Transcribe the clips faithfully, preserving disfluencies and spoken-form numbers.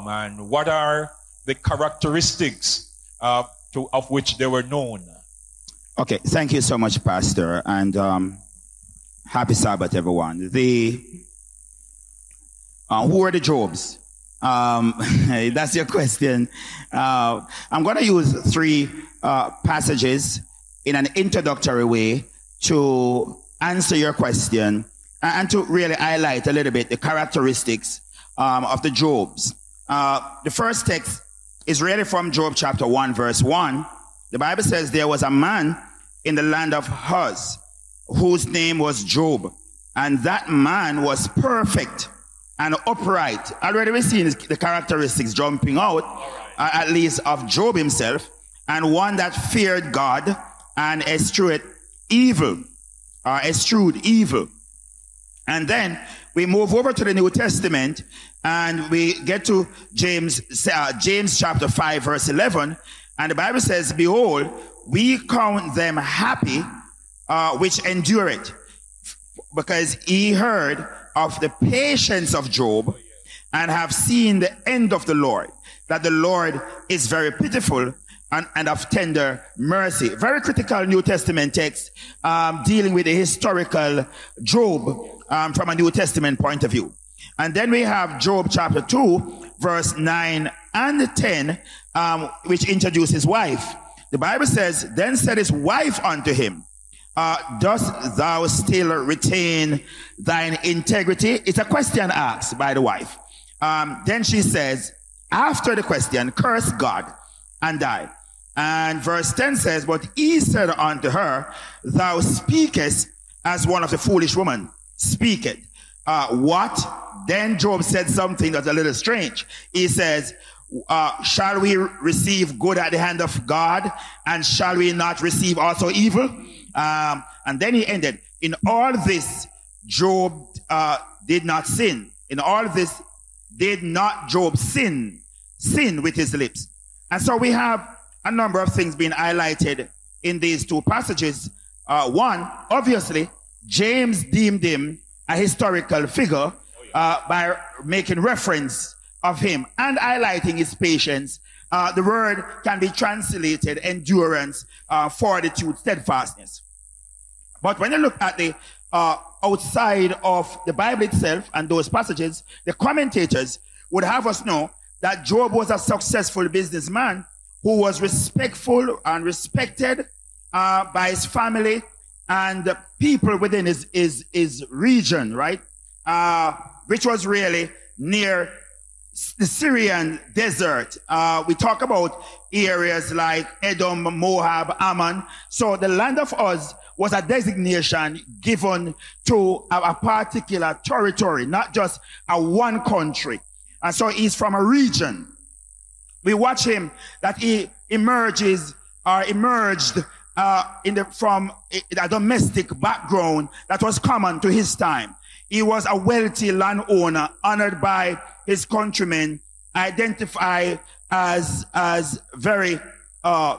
um, and what are the characteristics uh, to, of which they were known? Okay, thank you so much, Pastor, and um, happy Sabbath, everyone. The uh, who are the Jobs? Um, that's your question. Uh, I'm going to use three uh, passages in an introductory way to answer your question and to really highlight a little bit the characteristics um, of the Jobs. Uh, the first text is really from Job chapter one, verse one. The Bible says there was a man in the land of Uz whose name was Job, and that man was perfect and upright. Already we've seen the characteristics jumping out, uh, at least of Job himself, and one that feared God and eschewed evil, uh, eschewed evil. And then we move over to the New Testament and we get to James, uh, James chapter five, verse eleven. And the Bible says, behold, we count them happy, uh, which endure it, because he heard of the patience of Job and have seen the end of the Lord, that the Lord is very pitiful and, and of tender mercy. Very critical New Testament text um, dealing with the historical Job um, from a New Testament point of view. And then we have Job chapter two, verse nine and ten, um, which introduces his wife. The Bible says, then said his wife unto him, uh, dost thou still retain thine integrity? It's a question asked by the wife. Um, then she says, after the question, curse God and die. And verse ten says, but he said unto her, thou speakest as one of the foolish women. Speak it. Uh, what? Then Job said something that's a little strange. He says, uh, shall we receive good at the hand of God, and shall we not receive also evil? Um, and then he ended, in all this, Job uh, did not sin. In all this, did not Job sin, sin with his lips. And so we have a number of things being highlighted in these two passages. Uh, one, obviously, James deemed him a historical figure uh, by making reference of him and highlighting his patience. Uh, the word can be translated endurance, uh, fortitude, steadfastness. But when you look at the uh, outside of the Bible itself and those passages, the commentators would have us know that Job was a successful businessman who was respectful and respected uh, by his family and the people within his, his, his region, right? Uh, which was really near the Syrian desert. Uh, we talk about areas like Edom, Moab, Ammon. So the land of Uz was a designation given to a, a particular territory, not just a one country. And so he's from a region. We watch him that he emerges or emerged uh, in the, from a domestic background that was common to his time. He was a wealthy landowner, honored by his countrymen, identified as as very uh,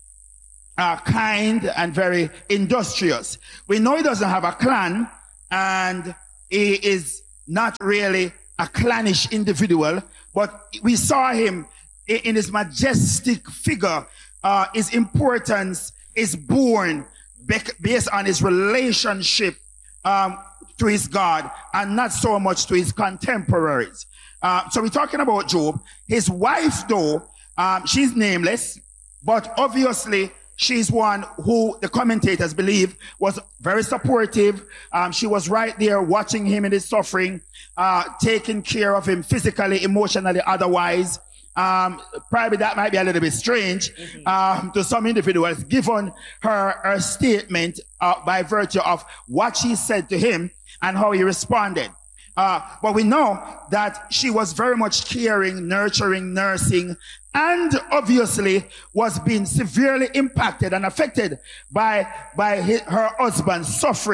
uh, kind and very industrious. We know he doesn't have a clan, and he is not really a clannish individual, but we saw him in his majestic figure. Uh, his importance is born based on his relationship um, to his God and not so much to his contemporaries. Uh, so we're talking about Job. His wife, though, um, she's nameless, but obviously she's one who the commentators believe was very supportive. Um, she was right there watching him in his suffering, uh, taking care of him physically, emotionally, otherwise. Um, probably that might be a little bit strange mm-hmm. um, to some individuals, given her, her statement uh, by virtue of what she said to him and how he responded. Uh, but we know that she was very much caring, nurturing, nursing, and obviously was being severely impacted and affected by, by his, her husband's suffering.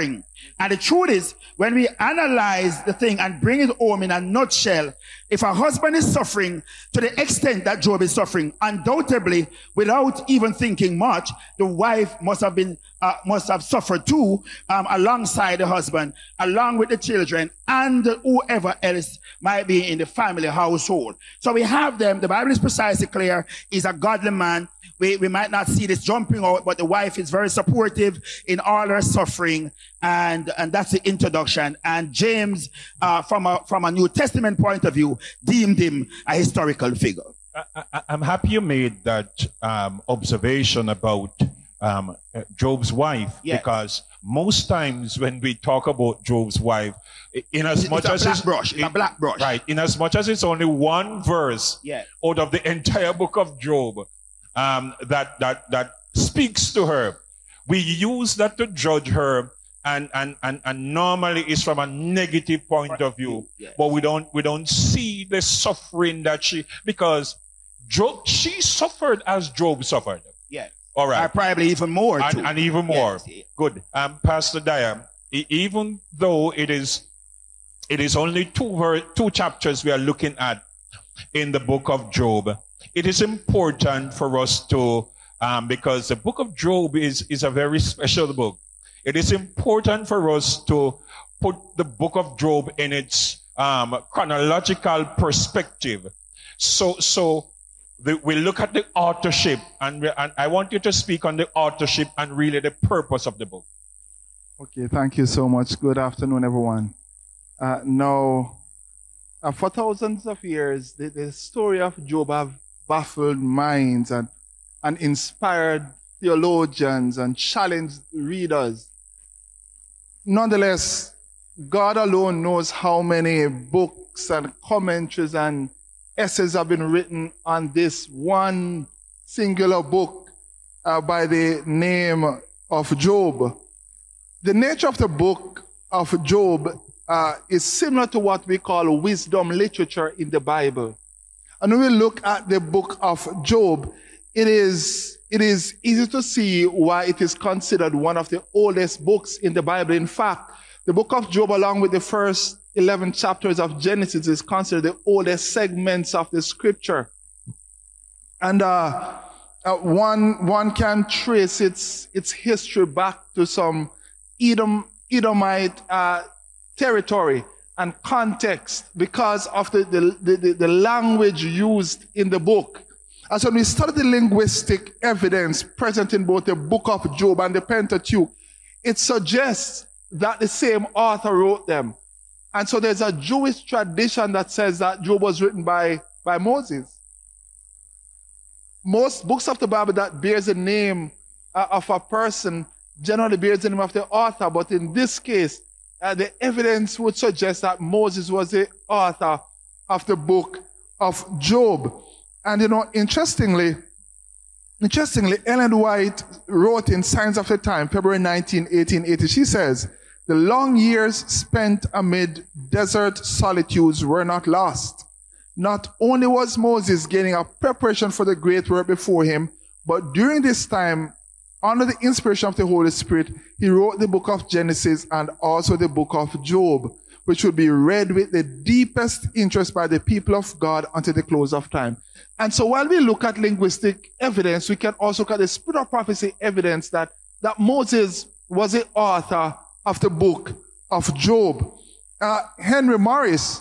And the truth is, when we analyze the thing and bring it home in a nutshell, if a husband is suffering to the extent that Job is suffering, undoubtedly, without even thinking much, the wife must have been, uh, must have suffered too, um, alongside the husband, along with the children, and whoever else might be in the family household. So we have them. The Bible is precisely clear. He's a godly man. We, we might not see this jumping out, but the wife is very supportive in all her suffering. And, and that's the introduction. And James, uh, from a, from a New Testament point of view, deemed him a historical figure. I, I, I'm happy you made that, um, observation about, um, Job's wife, yes. because most times when we talk about Job's wife, in as it's, much it's as a black it's, brush, it's it, a black brush. Right. In as much as it's only one verse yes. out of the entire book of Job, um, that, that, that speaks to her. We use that to judge her, and, and, and, and normally it's from a negative point of view, yes. but we don't, we don't see the suffering that she, because Job, she suffered as Job suffered. Yes. All right. Or probably even more and, too. and even more. Yes. Good. Um, Pastor Dyer, e- even though it is, it is only two ver- two chapters we are looking at in the book of Job, it is important for us to, um, because the book of Job is, is a very special book. It is important for us to put the book of Job in its, um, chronological perspective. So, so, the, we look at the authorship, and, we, and I want you to speak on the authorship and really the purpose of the book. Okay, thank you so much. Good afternoon, everyone. Uh, now, uh, for thousands of years, the, the story of Job have baffled minds and, and inspired theologians and challenged readers. Nonetheless, God alone knows how many books and commentaries and essays have been written on this one singular book uh, by the name of Job. The nature of the book of Job uh, is similar to what we call wisdom literature in the Bible. And when we look at the book of Job, it is, it is easy to see why it is considered one of the oldest books in the Bible. In fact, the book of Job, along with the first eleven chapters of Genesis, is considered the oldest segments of the scripture. And uh, uh, one one can trace its its history back to some Edom, Edomite uh, territory and context because of the, the, the, the language used in the book. And so when we study the linguistic evidence present in both the book of Job and the Pentateuch, it suggests that the same author wrote them. And so there's a Jewish tradition that says that Job was written by, by Moses. Most books of the Bible that bears the name uh, of a person generally bears the name of the author, but in this case, uh, the evidence would suggest that Moses was the author of the book of Job. And you know, interestingly, interestingly, Ellen White wrote in Signs of the Time, February nineteenth, eighteen eighty, she says, "The long years spent amid desert solitudes were not lost. Not only was Moses gaining a preparation for the great work before him, but during this time, under the inspiration of the Holy Spirit, he wrote the book of Genesis and also the book of Job, which would be read with the deepest interest by the people of God until the close of time." And so while we look at linguistic evidence, we can also look at the spirit of prophecy evidence that, that Moses was the author of the book of Job. Uh, Henry Morris